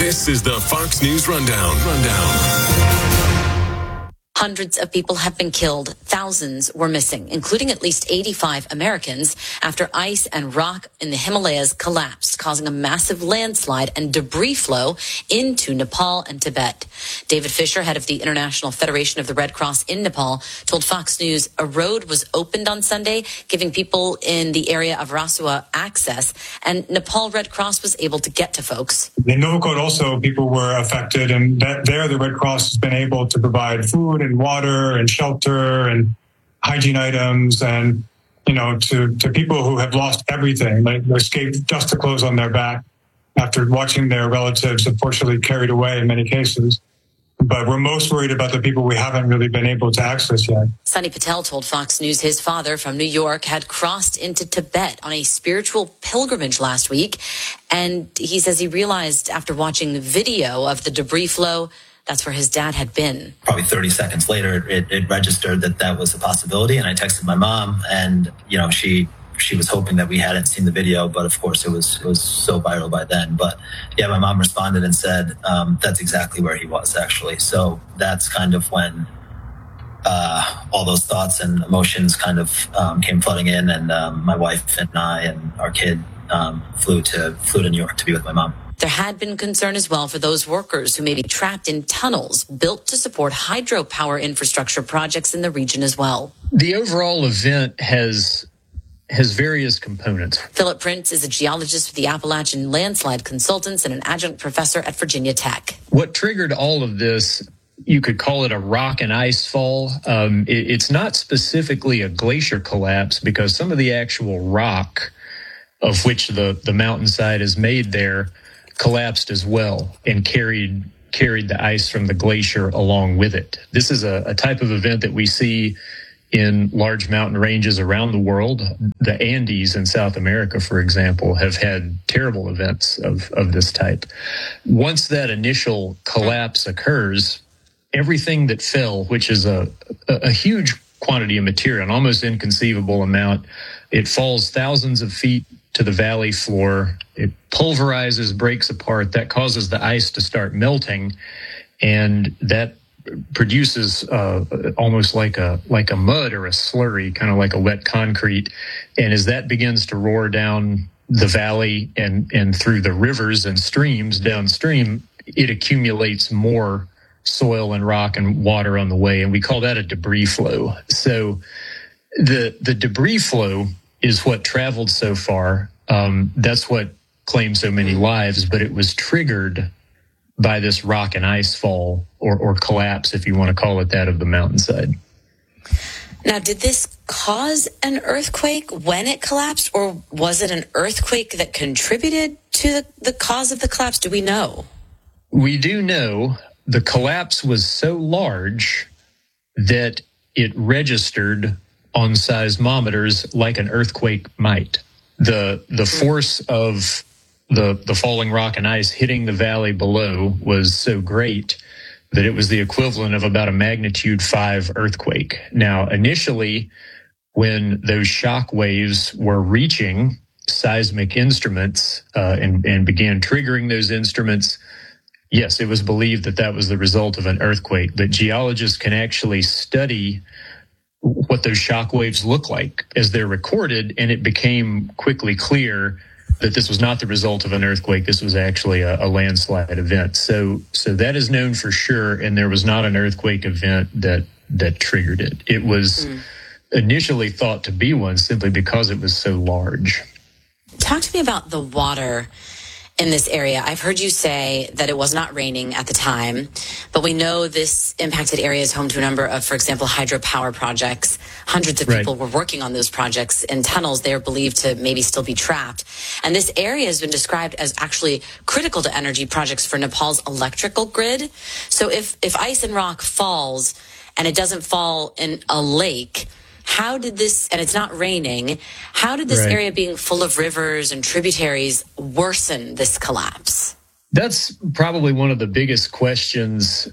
This is the Fox News Rundown. Hundreds of people have been killed. Thousands were missing, including at least 85 Americans, after ice and rock in the Himalayas collapsed, causing a massive landslide and debris flow into Nepal and Tibet. David Fisher, head of the International Federation of the Red Cross in Nepal, told Fox News a road was opened on Sunday, giving people in the area of Rasua access, and Nepal Red Cross was able to get to folks. In Novakot also, people were affected, and there the Red Cross has been able to provide food and water and shelter and hygiene items and, to people who have lost everything, like escaped just the clothes on their back after watching their relatives unfortunately carried away in many cases. But we're most worried about the people we haven't really been able to access yet. Sunny Patel told Fox News his father from New York had crossed into Tibet on a spiritual pilgrimage last week. And he says he realized after watching the video of the debris flow, that's where his dad had been. Probably 30 seconds later, it registered that was a possibility. And I texted my mom and, she was hoping that we hadn't seen the video, but of course it was so viral by then. But yeah, my mom responded and said, that's exactly where he was actually. So that's kind of when all those thoughts and emotions kind of came flooding in. And my wife and I and our kid flew to New York to be with my mom. There had been concern as well for those workers who may be trapped in tunnels built to support hydropower infrastructure projects in the region as well. The overall event has various components. Philip Prince is a geologist with the Appalachian Landslide Consultants and an adjunct professor at Virginia Tech. What triggered all of this, you could call it a rock and ice fall. It's not specifically a glacier collapse because some of the actual rock of which the mountainside is made there collapsed as well and carried the ice from the glacier along with it. This is a type of event that we see in large mountain ranges around the world. The Andes in South America, for example, have had terrible events of this type. Once that initial collapse occurs, everything that fell, which is a huge quantity of material, an almost inconceivable amount, it falls thousands of feet to the valley floor. It pulverizes, breaks apart. That causes the ice to start melting, and that produces almost like a mud or a slurry, kind of like a wet concrete. And as that begins to roar down the valley and through the rivers and streams downstream, it accumulates more soil and rock and water on the way, and we call that a debris flow. So the debris flow is what traveled so far. That's what claimed so many lives, but it was triggered by this rock and ice fall or collapse, if you want to call it that, of the mountainside. Now, did this cause an earthquake when it collapsed, or was it an earthquake that contributed to the cause of the collapse? Do we know? We do know the collapse was so large that it registered on seismometers like an earthquake might. The force of the falling rock and ice hitting the valley below was so great that it was the equivalent of about a magnitude 5 earthquake. Now, initially, when those shock waves were reaching seismic instruments and began triggering those instruments, yes, it was believed that was the result of an earthquake. But geologists can actually study what those shock waves look like as they're recorded, and it became quickly clear that this was not the result of an earthquake. This was actually a landslide event. So that is known for sure, and there was not an earthquake event that triggered it. It was initially thought to be one simply because it was so large. Talk to me about the water in this area. I've heard you say that it was not raining at the time, but we know this impacted area is home to a number of, for example, hydropower projects. Hundreds of people were working on those projects in tunnels. They are believed to maybe still be trapped. And this area has been described as actually critical to energy projects for Nepal's electrical grid. So if ice and rock falls and it doesn't fall in a lake, how did this, and it's not raining, how did this area being full of rivers and tributaries worsen this collapse? That's probably one of the biggest questions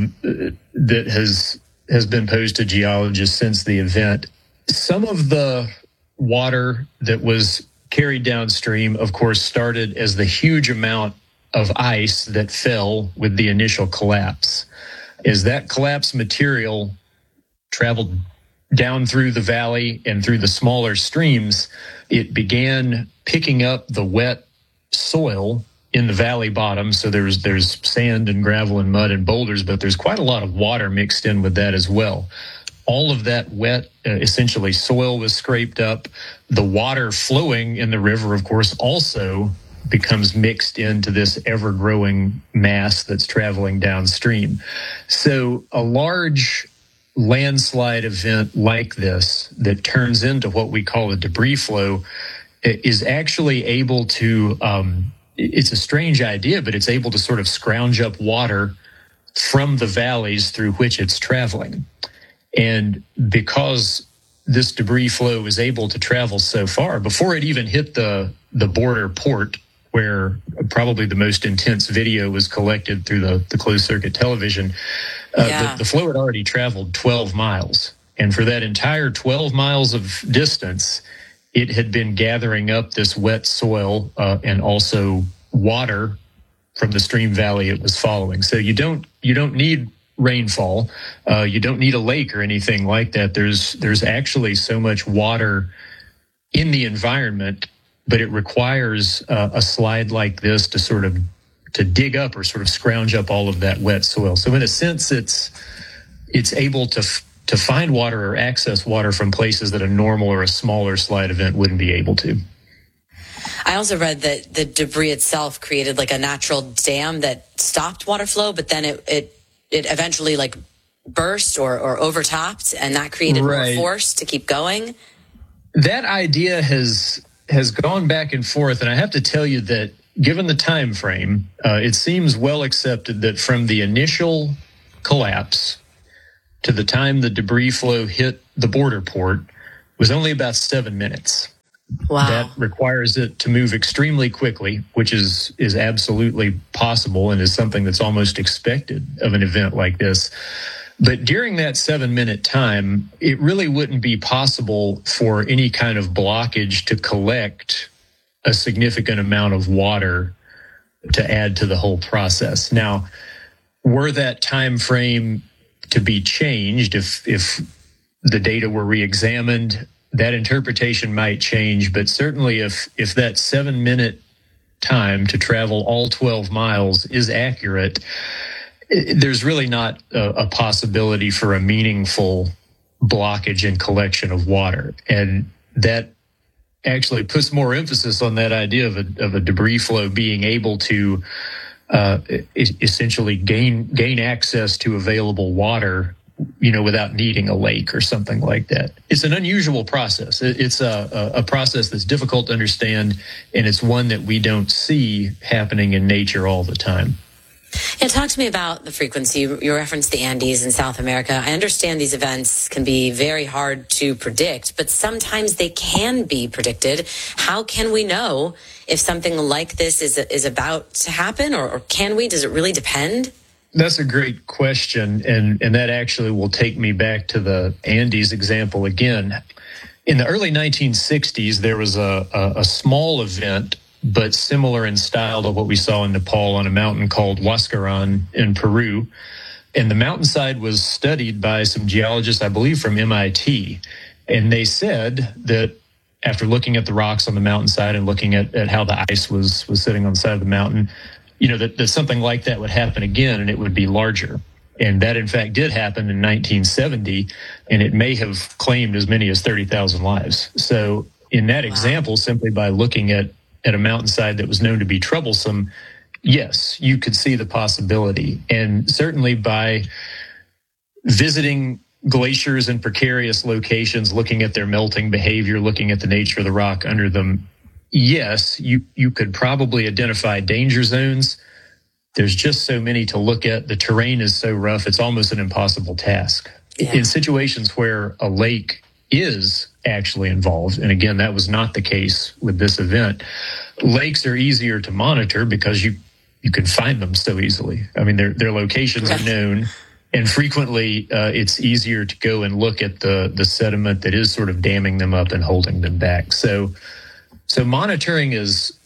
that has been posed to geologists since the event. Some of the water that was carried downstream, of course, started as the huge amount of ice that fell with the initial collapse. As that collapsed material traveled down through the valley and through the smaller streams, it began picking up the wet soil in the valley bottom. So there's sand and gravel and mud and boulders, but there's quite a lot of water mixed in with that as well. All of that wet, essentially soil was scraped up. The water flowing in the river, of course, also becomes mixed into this ever-growing mass that's traveling downstream. So a large landslide event like this that turns into what we call a debris flow is actually able to, it's a strange idea, but it's able to sort of scrounge up water from the valleys through which it's traveling. And because this debris flow is able to travel so far, before it even hit the border port, where probably the most intense video was collected through the closed circuit television, the flow had already traveled 12 miles. And for that entire 12 miles of distance, it had been gathering up this wet soil and also water from the stream valley it was following. So you don't need rainfall. You don't need a lake or anything like that. There's actually so much water in the environment, but it requires a slide like this to dig up or sort of scrounge up all of that wet soil. So in a sense, it's able to find water or access water from places that a normal or a smaller slide event wouldn't be able to. I also read that the debris itself created like a natural dam that stopped water flow, but then it eventually like burst or overtopped, and that created more force to keep going. That idea has gone back and forth, and I have to tell you that given the time frame, it seems well accepted that from the initial collapse to the time the debris flow hit the border port was only about 7 minutes. Wow. That requires it to move extremely quickly, which is absolutely possible and is something that's almost expected of an event like this. But during that 7 minute time, it really wouldn't be possible for any kind of blockage to collect a significant amount of water to add to the whole process. Now, were that time frame to be changed, if the data were re-examined, that interpretation might change. But certainly if that 7 minute time to travel all 12 miles is accurate, there's really not a possibility for a meaningful blockage and collection of water. And that actually puts more emphasis on that idea of a debris flow being able to essentially gain access to available water, without needing a lake or something like that. It's an unusual process. It's a process that's difficult to understand, and it's one that we don't see happening in nature all the time. Yeah, talk to me about the frequency. You referenced the Andes in South America. I understand these events can be very hard to predict, but sometimes they can be predicted. How can we know if something like this is about to happen, or can we? Does it really depend? That's a great question, and that actually will take me back to the Andes example again. In the early 1960s, there was a small event, but similar in style to what we saw in Nepal on a mountain called Huascarán in Peru. And the mountainside was studied by some geologists, I believe, from MIT. And they said that after looking at the rocks on the mountainside and looking at how the ice was sitting on the side of the mountain, that something like that would happen again, and it would be larger. And that, in fact, did happen in 1970, and it may have claimed as many as 30,000 lives. So in that example, simply by looking at a mountainside that was known to be troublesome, yes, you could see the possibility. And certainly by visiting glaciers in precarious locations, looking at their melting behavior, looking at the nature of the rock under them, yes, you could probably identify danger zones. There's just so many to look at. The terrain is so rough, it's almost an impossible task. Yeah. In situations where a lake is actually involved, and again, that was not the case with this event, lakes are easier to monitor because you can find them so easily. I mean, their locations are known, and frequently it's easier to go and look at the sediment that is sort of damming them up and holding them back. So monitoring is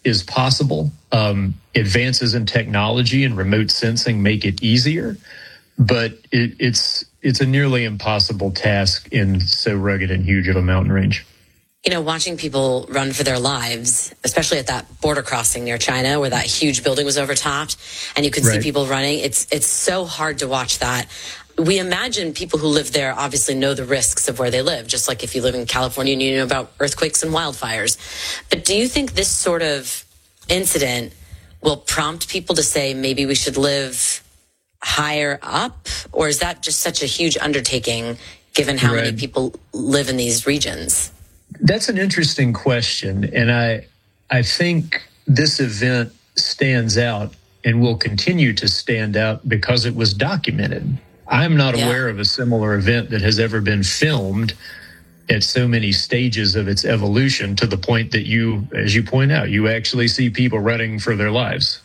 is possible. Advances in technology and remote sensing make it easier, but it's a nearly impossible task in so rugged and huge of a mountain range. You know, watching people run for their lives, especially at that border crossing near China where that huge building was overtopped and you could see people running, it's so hard to watch that. We imagine people who live there obviously know the risks of where they live, just like if you live in California and you know about earthquakes and wildfires. But do you think this sort of incident will prompt people to say maybe we should live higher up? Or is that just such a huge undertaking given how many people live in these regions? That's an interesting question. And I think this event stands out and will continue to stand out because it was documented. I'm not aware of a similar event that has ever been filmed at so many stages of its evolution to the point that you, as you point out, you actually see people running for their lives.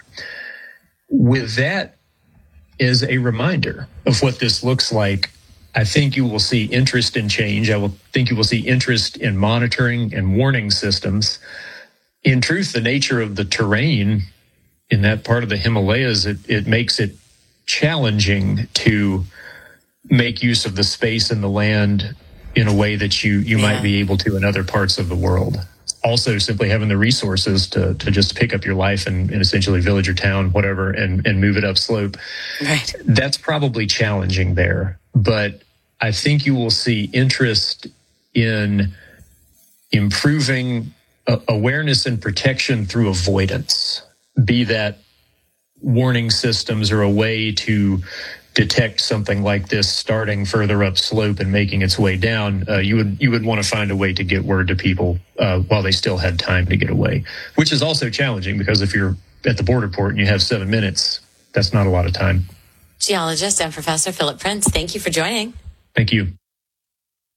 With that as a reminder of what this looks like, I think you will see interest in change. I think you will see interest in monitoring and warning systems. In truth, the nature of the terrain in that part of the Himalayas, it makes it challenging to make use of the space and the land in a way that you might be able to in other parts of the world. Also, simply having the resources to just pick up your life and essentially village or town, whatever, and move it upslope. Right. That's probably challenging there. But I think you will see interest in improving awareness and protection through avoidance, be that warning systems or a way to detect something like this starting further upslope and making its way down. You would want to find a way to get word to people while they still had time to get away, which is also challenging because if you're at the border port and you have 7 minutes, that's not a lot of time. Geologist and Professor Philip Prince, thank you for joining. Thank you.